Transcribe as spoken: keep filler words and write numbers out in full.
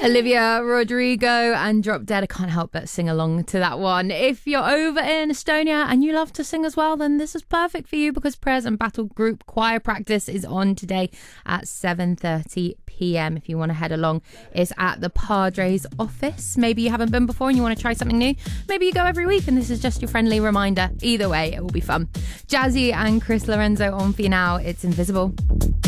Olivia Rodrigo and Drop Dead. I can't help but sing along to that one. If you're over in Estonia and you love to sing as well, then this is perfect for you because Prayers and Battle Group choir practice is on today at seven thirty p.m. If you want to head along, it's at the Padres office. Maybe you haven't been before and you want to try something new. Maybe you go every week and this is just your friendly reminder. Either way, it will be fun. Jazzy and Chris Lorenzo on for you now. It's Invisible.